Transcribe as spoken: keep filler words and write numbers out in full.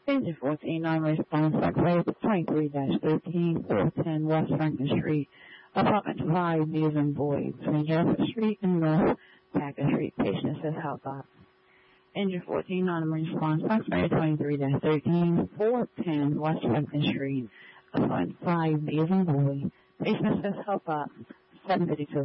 Engine fourteen, non-response, Cyclade twenty-three thirteen, four ten West Franklin Street, apartment five, Museum Boy, between Jefferson Street and North Packer Street. Patient says help out. Engine fourteen, non-response, Cyclade twenty-three thirteen, four ten West Franklin Street, apartment five, Museum Boy. Patient says help out. seven fifty-two.